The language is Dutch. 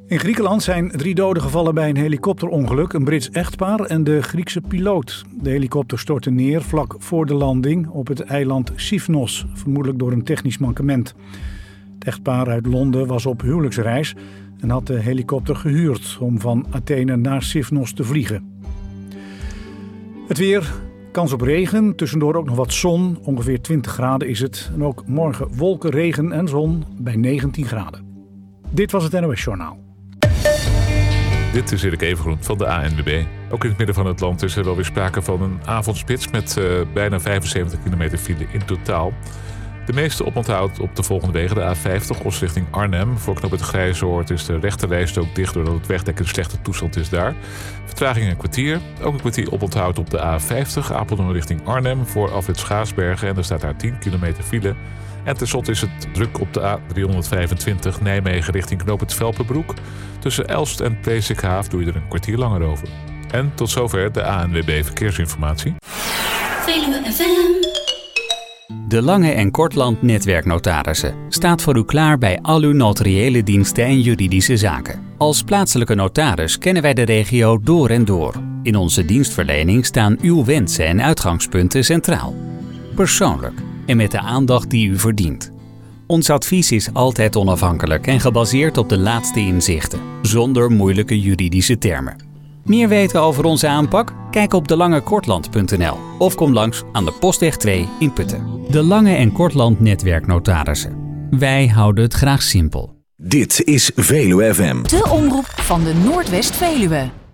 In Griekenland zijn 3 doden gevallen bij een helikopterongeluk. Een Brits echtpaar en de Griekse piloot. De helikopter stortte neer vlak voor de landing op het eiland Sifnos. Vermoedelijk door een technisch mankement. Het echtpaar uit Londen was op huwelijksreis en had de helikopter gehuurd om van Athene naar Sifnos te vliegen. Het weer, kans op regen, tussendoor ook nog wat zon. Ongeveer 20 graden is het. En ook morgen wolken, regen en zon bij 19 graden. Dit was het NOS Journaal. Dit is Erik Evengroen van de ANWB. Ook in het midden van het land is er wel weer sprake van een avondspits met bijna 75 kilometer file in totaal. De meeste oponthoud op de volgende wegen. De A50 Os richting Arnhem. Voor knooppunt Grijzoord is de rechterrijstrook dicht doordat het wegdek in slechte toestand is daar. Vertraging een kwartier. Ook een kwartier oponthoud op de A50 Apeldoorn richting Arnhem voor afrit Schaarsbergen. En er staat daar 10 kilometer file. En tenslotte is het druk op de A325 Nijmegen richting knooppunt Velpenbroek. Tussen Elst en Presikhaaf doe je er een kwartier langer over. En tot zover de ANWB Verkeersinformatie. Veluwe FM. De Lange en Kortland Netwerknotarissen staat voor u klaar bij al uw notariële diensten en juridische zaken. Als plaatselijke notaris kennen wij de regio door en door. In onze dienstverlening staan uw wensen en uitgangspunten centraal. Persoonlijk en met de aandacht die u verdient. Ons advies is altijd onafhankelijk en gebaseerd op de laatste inzichten, zonder moeilijke juridische termen. Meer weten over onze aanpak? Kijk op delangekortland.nl of kom langs aan de Postweg 2 in Putten. De Lange en Kortland Netwerknotarissen. Wij houden het graag simpel. Dit is Veluwe FM. De omroep van de Noordwest-Veluwe.